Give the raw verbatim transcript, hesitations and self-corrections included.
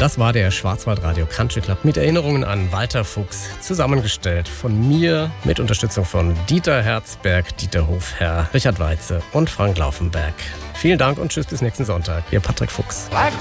Das war der Schwarzwaldradio Country Club mit Erinnerungen an Walter Fuchs, zusammengestellt von mir mit Unterstützung von Dieter Herzberg, Dieter Hofherr, Richard Weitze und Frank Laufenberg. Vielen Dank und tschüss bis nächsten Sonntag. Ihr Patrick Fuchs. Black